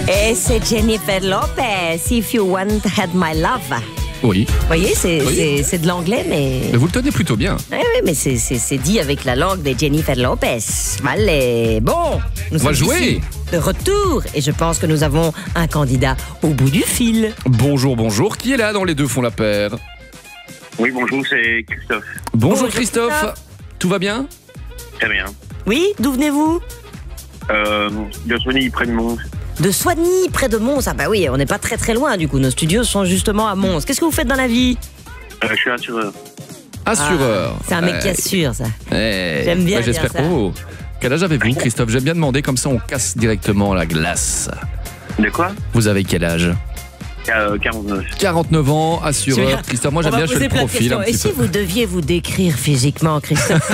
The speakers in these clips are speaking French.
Et c'est Jennifer Lopez, If You Want Had My Love. Oui. Vous voyez, c'est de l'anglais, mais... Mais vous le tenez plutôt bien. Oui, mais c'est dit avec la langue de Jennifer Lopez. Allez, bon, nous On va sommes jouer. ici de retour et je pense que nous avons un candidat au bout du fil. Bonjour, bonjour. Qui est là dans Les Deux font la paire? Oui, bonjour, c'est Christophe. Bonjour Christophe. Tout va bien? Très bien. Oui, d'où venez-vous? De Sony, près de Mons. De Soigny, près de Mons. Ah bah oui, on n'est pas très très loin du coup. Nos studios sont justement à Mons. Qu'est-ce que vous faites dans la vie? Je suis assureur. Assureur. C'est un mec qui assure, ça. J'aime bien J'espère ça. pour vous. Quel âge avez-vous, Christophe? J'aime bien demander, comme ça on casse directement la glace. De quoi? Vous avez quel âge? 49. 49 ans, assureur. Christophe, moi j'aime bien, je fais le profil un Et petit si peu. vous deviez vous décrire physiquement, Christophe?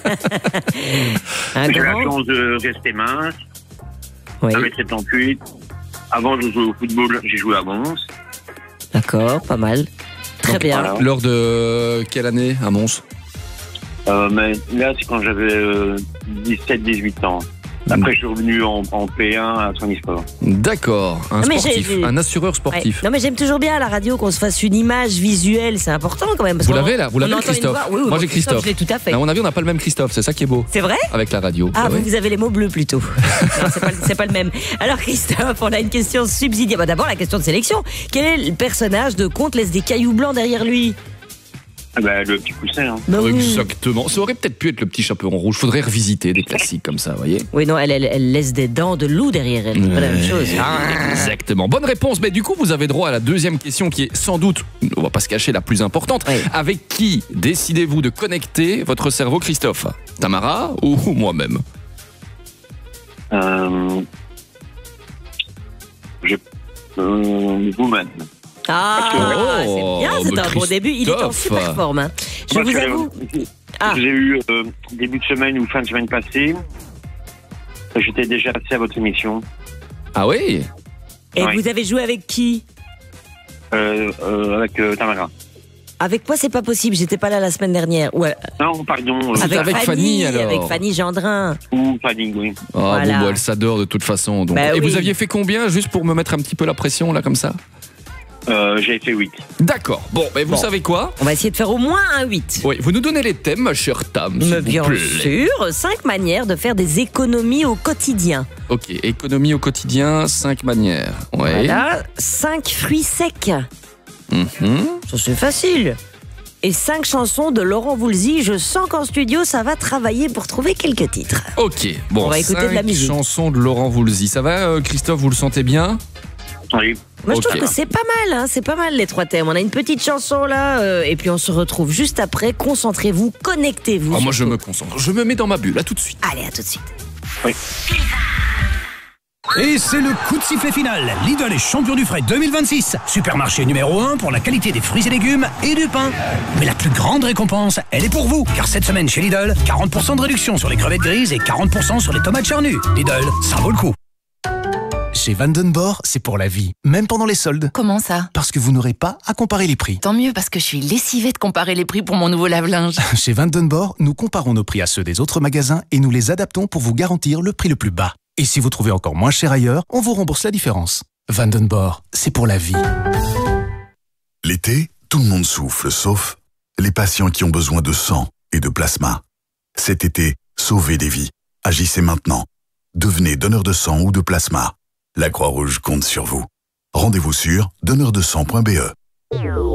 Un J'ai la grand. chance de rester mince, Oui, 1m78. Avant, je jouais au football, j'ai joué à Mons. d'accord, pas mal. Très Donc, bien. voilà. Lors de quelle année à Mons? Mais là, c'est quand j'avais 17-18 ans. Après, je suis revenu en P1 à Sony Sport. D'accord, un Non, mais sportif, j'ai- un assureur Ouais. sportif. Non mais j'aime toujours bien à la radio qu'on se fasse une image visuelle, c'est important quand même. parce Vous qu'on- l'avez là, vous on l'avez entend une Christophe? voix. Oui, Moi bon, j'ai Christophe. Je l'ai tout à fait. À mon avis, on n'a pas le même Christophe, c'est ça qui est beau. C'est vrai? Avec la radio. Ah, oui. vous avez les mots bleus plutôt. Non, c'est pas le même. Alors Christophe, on a une question subsidiaire. Bah, d'abord la question de sélection. Quel est le personnage de Conte laisse des cailloux blancs derrière lui? Ah bah, le petit poussin. Hein. Bah oui. Exactement. Ça aurait peut-être pu être le petit chaperon rouge. Faudrait revisiter des classiques comme ça, vous voyez. Oui, non, elle laisse des dents de loup derrière elle. C'est pas la même chose. Exactement. Bonne réponse. Mais du coup, vous avez droit à la deuxième question qui est sans doute, on va pas se cacher, la plus importante. Oui. Avec qui décidez-vous de connecter votre cerveau, Christophe? Tamara ou moi-même? Vous-même. Ah, c'est bien, c'est bah, un bon début. Il est en Christophe. super forme. Hein. Je Moi, vous avoue. Ah. J'ai eu début de semaine ou fin de semaine passée. J'étais déjà passé à votre émission. Ah oui? Et Ouais. vous avez joué avec qui? Avec Tamara. Avec moi, c'est pas possible. J'étais pas là la semaine dernière. Ouais. Non, pardon. Avec Fanny, alors. Avec Fanny Gendrin. Ou Fanny, oui. Oh, Voilà. bon, bah, elle s'adore de toute façon. Donc. Bah Et oui. vous aviez fait combien, juste pour me mettre un petit peu la pression, là, comme ça? J'ai fait 8. D'accord. Bon, mais vous Bon. savez quoi? On va essayer de faire au moins un 8. Oui, vous nous donnez les thèmes, ma chère Tam, s'il Mais vous bien plaît. sûr, 5 manières de faire des économies au quotidien. Ok, économie au quotidien, 5 manières. Ouais. Voilà, 5 fruits secs. Mhm. Ça c'est facile. Et 5 chansons de Laurent Voulzy. Je sens qu'en studio, ça va travailler pour trouver quelques titres. Ok, bon, On va écouter de la 5 musique. chansons de Laurent Voulzy. Ça va, Christophe, vous le sentez bien? Oui. Moi, je Ok. trouve que c'est pas mal, hein, c'est pas mal les 3 thèmes. On a une petite chanson là, et puis on se retrouve juste après. Concentrez-vous, connectez-vous. Ah, moi, je surtout. me concentre. Je me mets dans ma bulle, là, tout de suite. Allez, à tout de suite. Et c'est le coup de sifflet final. Lidl est champion du frais 2026. Supermarché numéro 1 pour la qualité des fruits et légumes et du pain. Mais la plus grande récompense, elle est pour vous. Car cette semaine chez Lidl, 40% de réduction sur les crevettes grises et 40% sur les tomates charnues. Lidl, ça vaut le coup. Chez Vandenborg, c'est pour la vie, même pendant les soldes. Comment ça? Parce que vous n'aurez pas à comparer les prix. Tant mieux parce que je suis lessivée de comparer les prix pour mon nouveau lave-linge. Chez Vandenborg, nous comparons nos prix à ceux des autres magasins et nous les adaptons pour vous garantir le prix le plus bas. Et si vous trouvez encore moins cher ailleurs, on vous rembourse la différence. Vandenborg, c'est pour la vie. L'été, tout le monde souffle, sauf les patients qui ont besoin de sang et de plasma. Cet été, sauvez des vies. Agissez maintenant. Devenez donneur de sang ou de plasma. La Croix-Rouge compte sur vous. Rendez-vous sur donneurdesang.be.